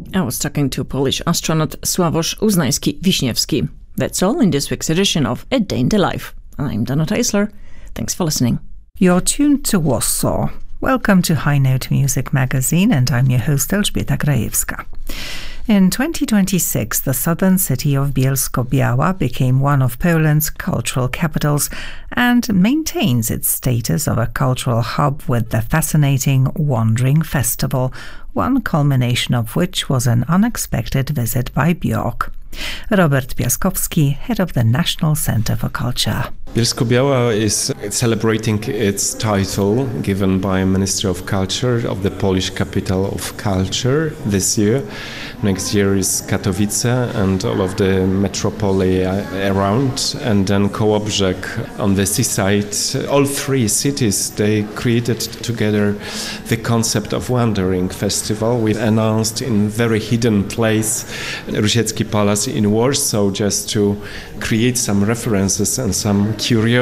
I was talking to Polish astronaut Sławosz Uznański-Wiśniewski. That's all in this week's edition of A Day in the Life. I'm Danuta Eisler. Thanks for listening. You're tuned to Warsaw. Welcome to High Note Music Magazine, and I'm your host Elżbieta Grajewska. In 2026, the southern city of Bielsko-Biała became one of Poland's cultural capitals and maintains its status of a cultural hub with the fascinating Wandering Festival, one culmination of which was an unexpected visit by Björk. Robert Piaskowski, head of the National Center for Culture. Bielsko-Biała is celebrating its title given by Ministry of Culture of the Polish capital of culture this year. Next year is Katowice and all of the metropole around, and then Kołobrzeg on the seaside. All three cities, they created together the concept of Wandering Festival. We announced in very hidden place Rusiecki Palace in Warsaw, just to create some references and some curiosity